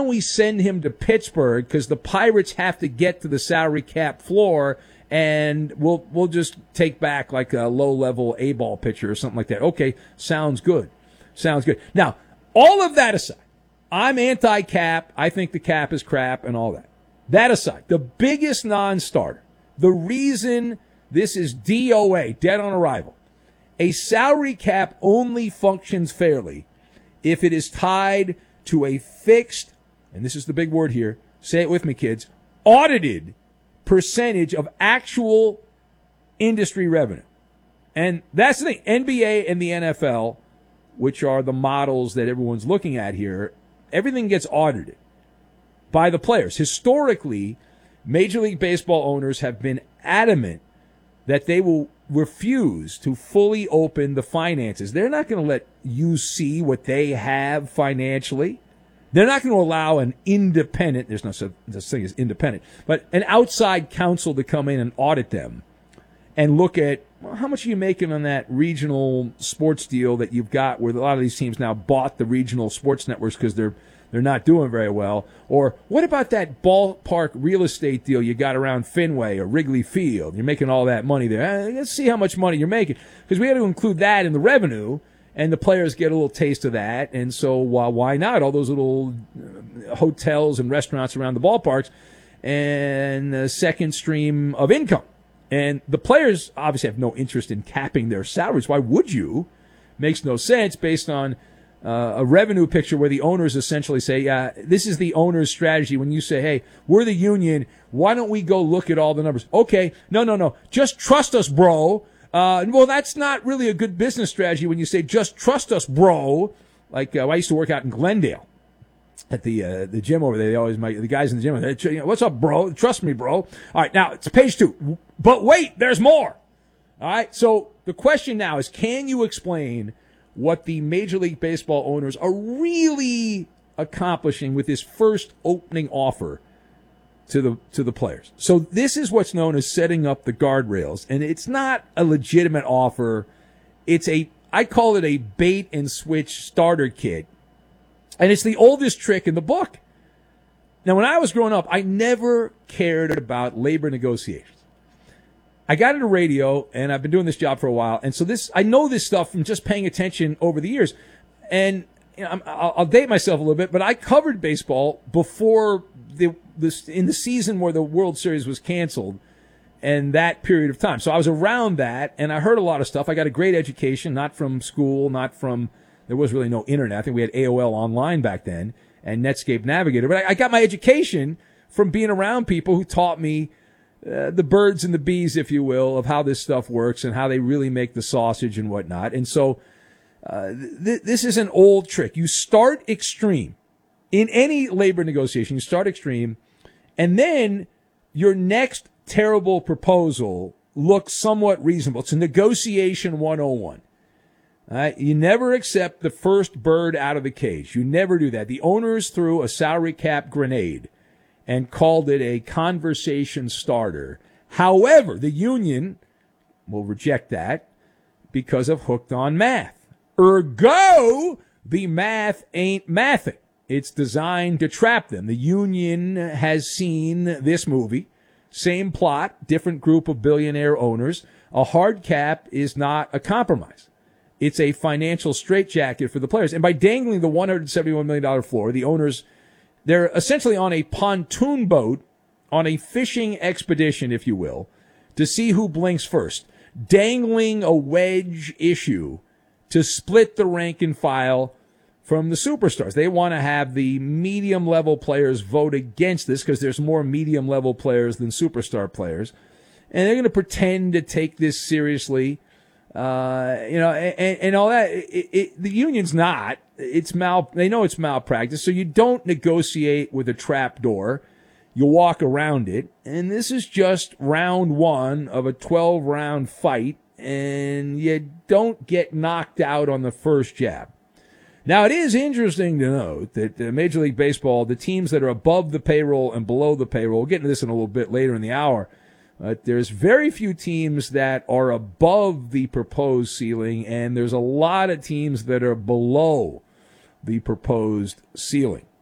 don't we send him to Pittsburgh because the Pirates have to get to the salary cap floor, and we'll just take back like a low-level A-ball pitcher or something like that. Okay, sounds good. Sounds good. Now, all of that aside, I'm anti-cap. I think the cap is crap and all that. That aside, the biggest non-starter, the reason this is DOA, dead on arrival, a salary cap only functions fairly if it is tied to a fixed, and this is the big word here, say it with me, kids, audited percentage of actual industry revenue. And that's the thing. NBA and the NFL, which are the models that everyone's looking at here, everything gets audited by the players. Historically, Major League Baseball owners have been adamant that they will refuse to fully open the finances. They're not going to let you see what they have financially. They're not going to allow an independent, there's no such thing as independent, but an outside counsel to come in and audit them and look at, well, how much are you making on that regional sports deal that you've got where a lot of these teams now bought the regional sports networks because they're not doing very well. Or what about that ballpark real estate deal you got around Fenway or Wrigley Field? You're making all that money there. Let's see how much money you're making. Because we had to include that in the revenue, and the players get a little taste of that. And so why not? All those little hotels and restaurants around the ballparks and a second stream of income. And the players obviously have no interest in capping their salaries. Why would you? Makes no sense based on a revenue picture where the owners essentially say, this is the owner's strategy. When you say, hey, we're the union, why don't we go look at all the numbers? Okay, no, just trust us, bro. Well, that's not really a good business strategy when you say, just trust us, bro. Like I used to work out in Glendale at the gym over there. They always, the guys in the gym, they, what's up, bro? Trust me, bro. All right, now it's page 2. But wait, there's more. All right, so the question now is, can you explain what the Major League Baseball owners are really accomplishing with this first opening offer to the players? So this is what's known as setting up the guardrails, and it's not a legitimate offer. I call it a bait and switch starter kit, and it's the oldest trick in the book. Now, when I was growing up, I never cared about labor negotiations. I got into radio, and I've been doing this job for a while, and so I know this stuff from just paying attention over the years. And I'll date myself a little bit, but I covered baseball before in the season where the World Series was canceled, and that period of time. So I was around that, and I heard a lot of stuff. I got a great education, not from school, there was really no internet. I think we had AOL Online back then and Netscape Navigator, but I got my education from being around people who taught me the birds and the bees, if you will, of how this stuff works and how they really make the sausage and whatnot. And so this is an old trick. You start extreme. In any labor negotiation, you start extreme, and then your next terrible proposal looks somewhat reasonable. It's a negotiation 101. You never accept the first bird out of the cage. You never do that. The owners threw a salary cap grenade and called it a conversation starter. However, the union will reject that because of hooked on math. Ergo, the math ain't mathing. It's designed to trap them. The union has seen this movie. Same plot, different group of billionaire owners. A hard cap is not a compromise. It's a financial straitjacket for the players. And by dangling the $171 million floor, the owners, they're essentially on a pontoon boat, on a fishing expedition, if you will, to see who blinks first. Dangling a wedge issue to split the rank and file from the superstars. They want to have the medium-level players vote against this because there's more medium-level players than superstar players. And they're going to pretend to take this seriously, and all that. The union's not. They know it's malpractice, so you don't negotiate with a trap door. You walk around it, and this is just round 1 of a 12-round fight, and you don't get knocked out on the first jab. Now, it is interesting to note that Major League Baseball, the teams that are above the payroll and below the payroll, we'll get into this in a little bit later in the hour, there's very few teams that are above the proposed ceiling, and there's a lot of teams that are below the proposed ceiling.